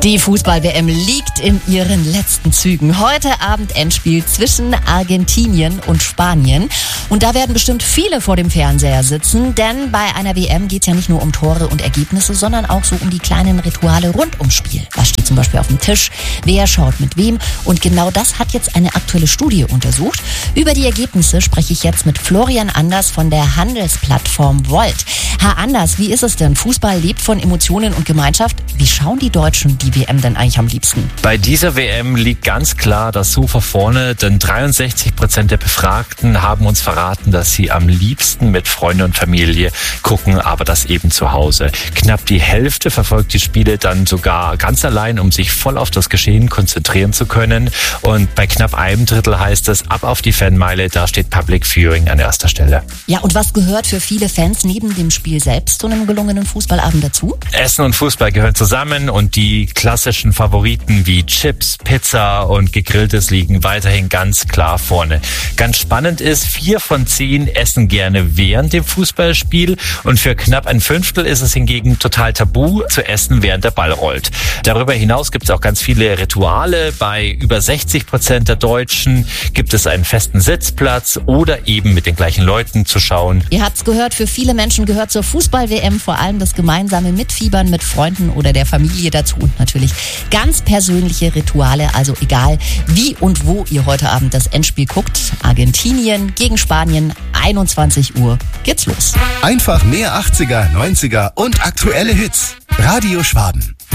Die Fußball-WM liegt in ihren letzten Zügen. Heute Abend Endspiel zwischen Argentinien und Spanien. Und da werden bestimmt viele vor dem Fernseher sitzen, denn bei einer WM geht es ja nicht nur um Tore und Ergebnisse, sondern auch so um die kleinen Rituale rund ums Spiel. Was steht zum Beispiel auf dem Tisch? Wer schaut mit wem? Und genau das hat jetzt eine aktuelle Studie untersucht. Über die Ergebnisse spreche ich jetzt mit Florian Anders von der Handelsplattform Volt. Herr Anders, wie ist es denn? Fußball lebt von Emotionen und Gemeinschaft. Wie schauen die Deutschen die WM denn eigentlich am liebsten? Bei dieser WM liegt ganz klar das Sofa vorne, denn 63% der Befragten haben uns verraten, dass sie am liebsten mit Freunden und Familie gucken, aber das eben zu Hause. Knapp die Hälfte verfolgt die Spiele dann sogar ganz allein, um sich voll auf das Geschehen konzentrieren zu können. Und bei knapp einem Drittel heißt es, ab auf die Fanmeile, da steht Public Viewing an erster Stelle. Ja, und was gehört für viele Fans neben dem Spiel selbst zu einem gelungenen Fußballabend dazu? Essen und Fußball gehören zusammen und die klassischen Favoriten wie Chips, Pizza und Gegrilltes liegen weiterhin ganz klar vorne. Ganz spannend ist, 4 von 10 essen gerne während dem Fußballspiel und für knapp ein Fünftel ist es hingegen total tabu zu essen, während der Ball rollt. Darüber hinaus gibt es auch ganz viele Rituale. Bei über 60% der Deutschen gibt es einen festen Sitzplatz oder eben mit den gleichen Leuten zu schauen. Ihr habt's gehört, für viele Menschen gehört zur Fußball-WM vor allem das gemeinsame Mitfiebern mit Freunden oder der Familie dazu und natürlich ganz persönliche Rituale, also egal wie und wo ihr heute Abend das Endspiel guckt. Argentinien gegen Spanien, 21 Uhr geht's los. Einfach mehr 80er, 90er und aktuelle Hits. Radio Schwaben.